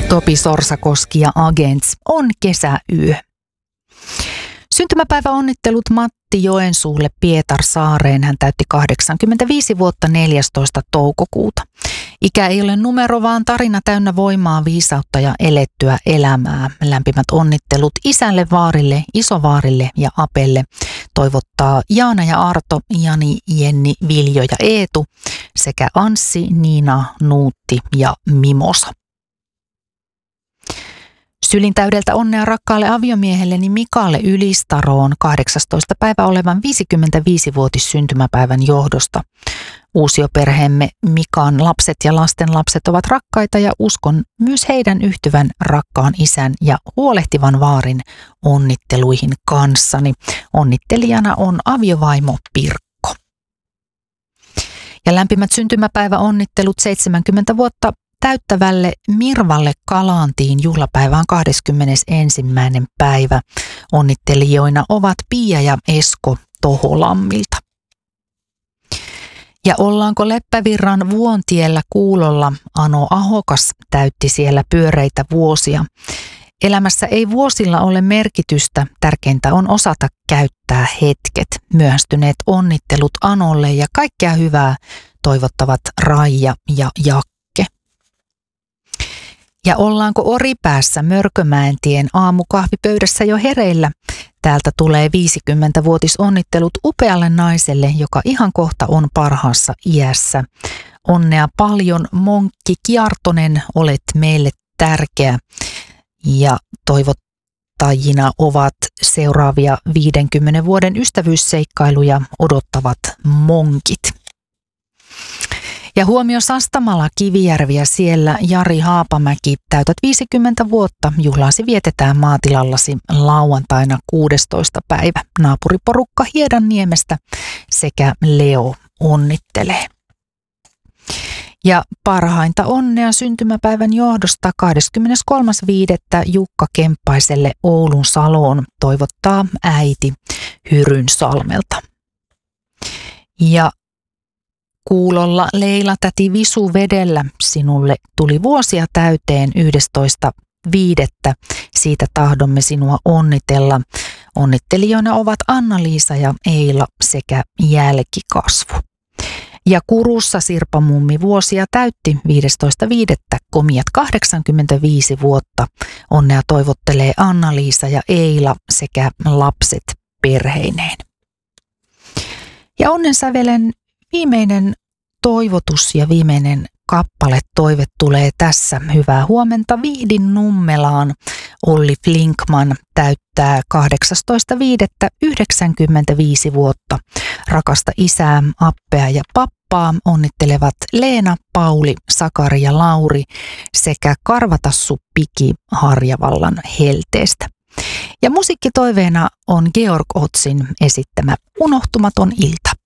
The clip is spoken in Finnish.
Topi Sorsakoski ja Agents on kesäyö. Syntymäpäiväonnittelut Matti Joensuulle Pietarsaareen. Hän täytti 85 vuotta 14. toukokuuta. Ikä ei ole numero, vaan tarina täynnä voimaa, viisautta ja elettyä elämää. Lämpimät onnittelut isälle, vaarille, isovaarille ja apelle. Toivottaa Jaana ja Arto, Jani, Jenni, Viljo ja Eetu sekä Anssi, Niina, Nuutti ja Mimosa. Sylin täydeltä onnea rakkaalle aviomiehelleni Mikalle Ylistaroon 18. päivä olevan 55-vuotis syntymäpäivän johdosta. Uusioperheemme Mikan lapset ja lastenlapset ovat rakkaita ja uskon myös heidän yhtyvän rakkaan isän ja huolehtivan vaarin onnitteluihin kanssani. Onnittelijana on aviovaimo Pirkko. Ja lämpimät syntymäpäiväonnittelut 70 vuotta täyttävälle Mirvalle Kalaantiin juhlapäivään 21. päivä. Onnittelijoina ovat Pia ja Esko Toholammilta. Ja ollaanko Leppävirran Vuontiellä Kuulolla, Ano Ahokas täytti siellä pyöreitä vuosia. Elämässä ei vuosilla ole merkitystä, tärkeintä on osata käyttää hetket. Myöhästyneet onnittelut Anolle ja kaikkea hyvää toivottavat Raija ja Jakke. Ja ollaanko Oripäässä Mörkömäentien aamukahvipöydässä jo hereillä? Täältä tulee 50-vuotisonnittelut upealle naiselle, joka ihan kohta on parhaassa iässä. Onnea paljon, Monkki Kiartonen, olet meille tärkeä. Ja toivottajina ovat seuraavia 50 vuoden ystävyysseikkailuja odottavat monkit. Ja huomio Sastamala, Kivijärvi ja siellä Jari Haapamäki, täytät 50 vuotta. Juhlaasi vietetään maatilallasi lauantaina 16. päivä. Naapuriporukka Hiedanniemestä sekä Leo onnittelee. Ja parhainta onnea syntymäpäivän johdosta 23.5. Jukka Kemppaiselle Oulun Saloon toivottaa äiti Hyrynsalmelta. Ja Kuulolla Leila täti Visu Vedellä, sinulle tuli vuosia täyteen 11.5. Siitä tahdomme sinua onnitella. Onnittelijoina ovat Anna-Liisa ja Eila sekä Jälkikasvu. Ja Kurussa Sirpa Mummi vuosia täytti 15.5. komiat 85 vuotta. Onnea toivottelee Anna-Liisa ja Eila sekä lapset perheineen. Ja onnensävelen viimeinen toivotus ja viimeinen kappale toive tulee tässä. Hyvää huomenta Vihdin Nummelaan. Olli Flinkman täyttää 18.5. 95 vuotta. Rakasta isää, appea ja pappaa onnittelevat Leena, Pauli, Sakari ja Lauri sekä Karvatassu Piki Harjavallan Helteestä. Ja musiikkitoiveena on Georg Otzin esittämä Unohtumaton ilta.